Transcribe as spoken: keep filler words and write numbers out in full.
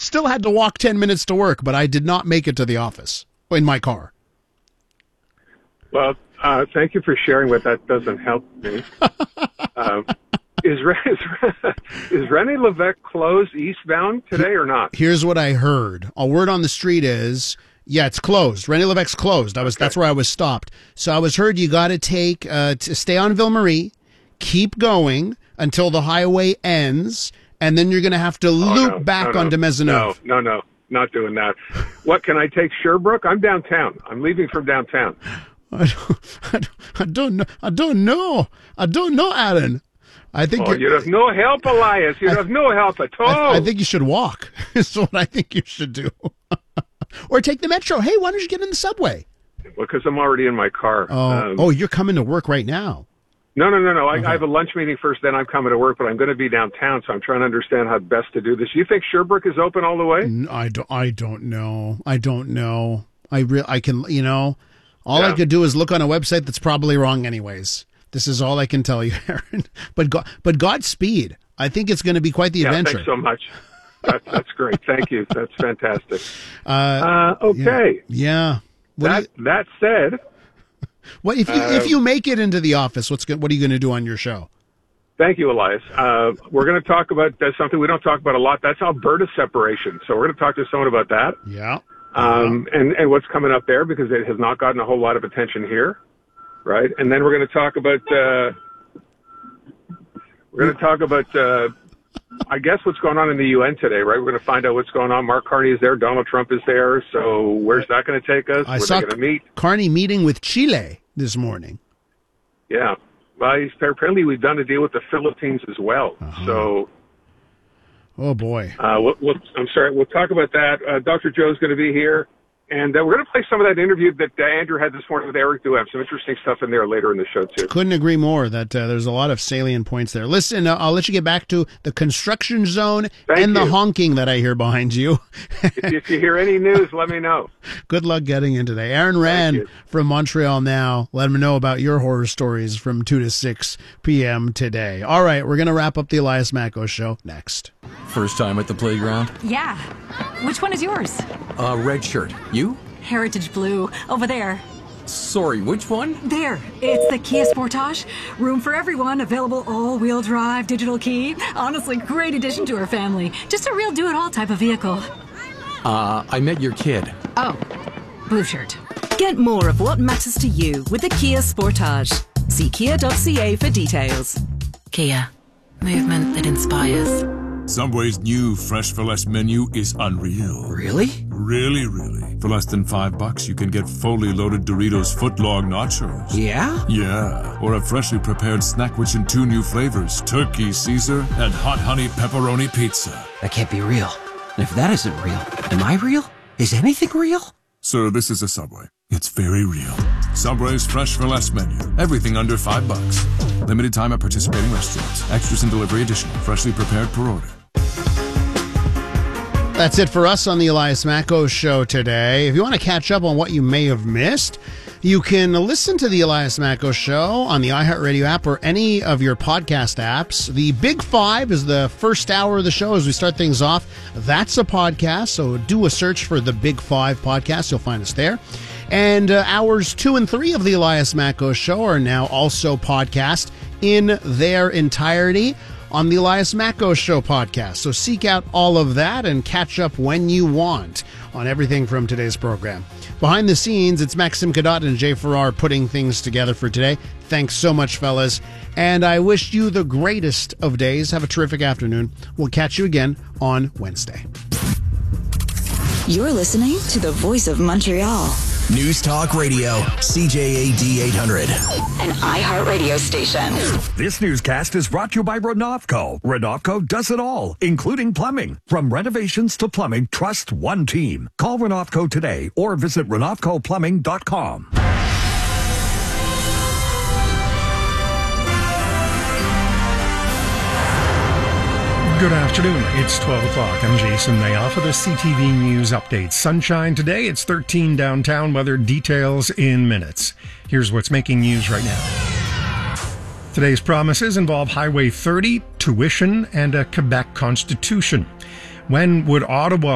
still had to walk ten minutes to work, but I did not make it to the office in my car. Well, uh, thank you for sharing, but that doesn't help me. um, is, is, is René Lévesque closed eastbound today or not? Here's what I heard. A word on the street is, yeah, it's closed. René Lévesque's closed. I was okay. That's where I was stopped. So I was heard you got to take, uh, to stay on Ville Marie, keep going until the highway ends, and then you're going to have to loop oh, no, back no, no, onto Maisonneuve. No, no, no, not doing that. What, can I take Sherbrooke? I'm downtown. I'm leaving from downtown. I don't, I don't know. I don't know. I don't know, Alan. I think oh, you have no help, Elias. You I, have no help at all. I, I think you should walk. Is what I think you should do, or take the metro. Hey, why don't you get in the subway? Well, because I'm already in my car. Oh, um, oh, you're coming to work right now. No, no, no, no. I, okay. I have a lunch meeting first, then I'm coming to work, but I'm going to be downtown, so I'm trying to understand how best to do this. You think Sherbrooke is open all the way? I don't. I don't know. I don't know. I re- I can. You know. All yeah. I could do is look on a website that's probably wrong anyways. This is all I can tell you, Aaron. But God, but Godspeed. I think it's going to be quite the yeah, adventure. Thanks so much. That, that's great. Thank you. That's fantastic. Uh, uh, okay. Yeah. yeah. That you, that said, what if you uh, if you make it into the office? What's what are you going to do on your show? Thank you, Elias. Uh, we're going to talk about uh, something we don't talk about a lot. That's Alberta separation. So we're going to talk to someone about that. Yeah. Um, and, and what's coming up there, because it has not gotten a whole lot of attention here, right? And then we're going to talk about, uh, we're going to talk about, uh, I guess what's going on in the U N today, right? We're going to find out what's going on. Mark Carney is there. Donald Trump is there. So where's that going to take us? I Where saw they going to meet? Carney meeting with Chile this morning. Yeah. Well, he's, apparently we've done a deal with the Philippines as well. Uh-huh. So. Oh, boy. Uh, we'll, we'll, I'm sorry. We'll talk about that. Uh, Doctor Joe's going to be here. And uh, we're going to play some of that interview that uh, Andrew had this morning with Eric Duhem. Some interesting stuff in there later in the show, too. Couldn't agree more that uh, there's a lot of salient points there. Listen, uh, I'll let you get back to the construction zone Thank and you. the honking that I hear behind you. if, if you hear any news, let me know. Good luck getting in today. Aaron Rand from Montreal Now. Let me know about your horror stories from two to six p.m. today. All right, we're going to wrap up the Elias Macko Show next. First time at the playground? Yeah. Which one is yours? Uh, red shirt. You? Heritage Blue. Over there. Sorry, which one? There. It's the Kia Sportage. Room for everyone. Available all-wheel drive, digital key. Honestly, great addition to our family. Just a real do-it-all type of vehicle. Uh, I met your kid. Oh. Blue shirt. Get more of what matters to you with the Kia Sportage. See kia dot c a for details. Kia. Movement that inspires. Subway's new Fresh for Less menu is unreal. Really? Really, really. For less than five bucks, you can get fully loaded Doritos footlong nachos. Yeah? Yeah. Or a freshly prepared snack rich in two new flavors, Turkey Caesar and Hot Honey Pepperoni Pizza. That can't be real. And if that isn't real, am I real? Is anything real? Sir, this is a Subway. It's very real. Subway's Fresh for Less menu. Everything under five bucks. Limited time at participating restaurants. Extras and delivery additional. Freshly prepared per order. That's it for us on the Elias Macko Show today. If you want to catch up on what you may have missed, you can listen to the Elias Macko Show on the iHeartRadio app or any of your podcast apps. The Big Five is the first hour of the show as we start things off. That's a podcast, so do a search for the Big Five podcast. You'll find us there. And uh, hours two and three of the Elias Macko Show are now also podcast in their entirety on the Elias Macko Show podcast. So seek out all of that and catch up when you want on everything from today's program. Behind the scenes, it's Maxim Kadot and Jay Farrar putting things together for today. Thanks so much, fellas. And I wish you the greatest of days. Have a terrific afternoon. We'll catch you again on Wednesday. You're listening to the Voice of Montreal. News Talk Radio, C J A D eight hundred. An iHeartRadio station. This newscast is brought to you by Renovco. Renovco does it all, including plumbing. From renovations to plumbing, trust one team. Call Renovco today or visit renovco plumbing dot com. Good afternoon. It's twelve o'clock. I'm Jason Mayoff for the C T V News Update. Sunshine today. It's thirteen downtown. Weather details in minutes. Here's what's making news right now. Today's promises involve Highway thirty, tuition, and a Quebec constitution. When would Ottawa